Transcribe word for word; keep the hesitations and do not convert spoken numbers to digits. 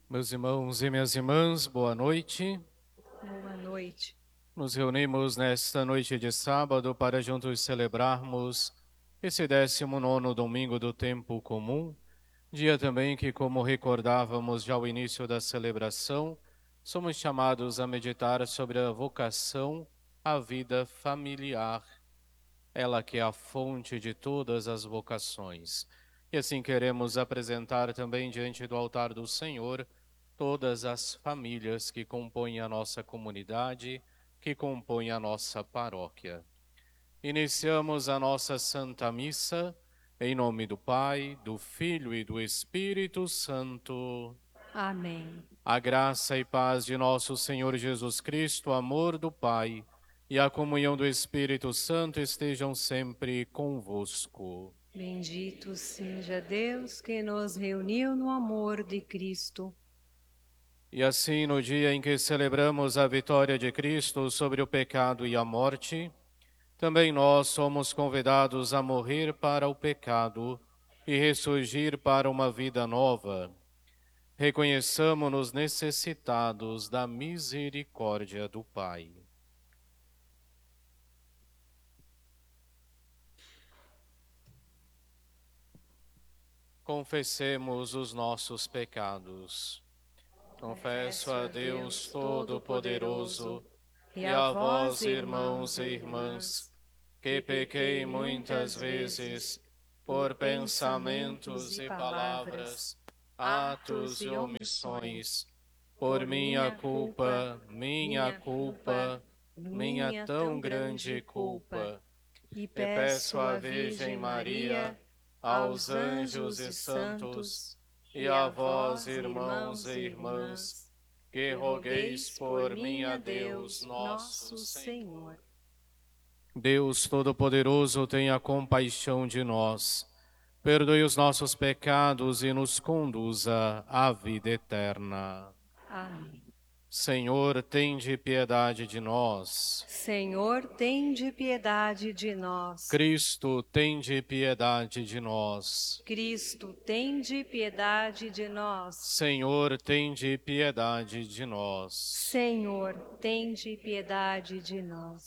Meus irmãos e minhas irmãs, boa noite. Boa noite. Nos reunimos nesta noite de sábado para juntos celebrarmos esse décimo nono domingo do tempo comum, dia também que, como recordávamos já ao início da celebração, somos chamados a meditar sobre a vocação à vida familiar, ela que é a fonte de todas as vocações. E assim queremos apresentar também diante do altar do Senhor todas as famílias que compõem a nossa comunidade, que compõem a nossa paróquia. Iniciamos a nossa Santa Missa em nome do Pai, do Filho e do Espírito Santo. Amém. A graça e paz de nosso Senhor Jesus Cristo, o amor do Pai e a comunhão do Espírito Santo estejam sempre convosco. Bendito seja Deus que nos reuniu no amor de Cristo. E assim, no dia em que celebramos a vitória de Cristo sobre o pecado e a morte, também nós somos convidados a morrer para o pecado e ressurgir para uma vida nova. Reconheçamo-nos necessitados da misericórdia do Pai. Confessemos os nossos pecados. Confesso a Deus Todo-Poderoso e a vós, irmãos e irmãs, que pequei muitas vezes por pensamentos e palavras, atos e omissões, por minha culpa, minha culpa, minha tão grande culpa. E E peço à Virgem Virgem Maria, aos anjos e santos, e a vós, irmãos e irmãs, que rogueis por mim a Deus nosso Senhor. Deus Todo-Poderoso, tenha compaixão de nós, perdoe os nossos pecados e nos conduza à vida eterna. Amém. Senhor, tende piedade de nós. Senhor, tende piedade de nós. Cristo, tende piedade de nós. Cristo, tende piedade de nós. Senhor, tende piedade de nós. Senhor, tende piedade de nós.